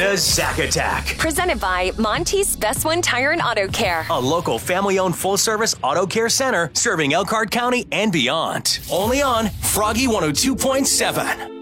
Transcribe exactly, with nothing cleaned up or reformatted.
to Zack Attack, Presented by Monty's Best One Tire and Auto Care. a local family-owned full-service auto care center serving Elkhart County and beyond. Only on Froggy one oh two point seven.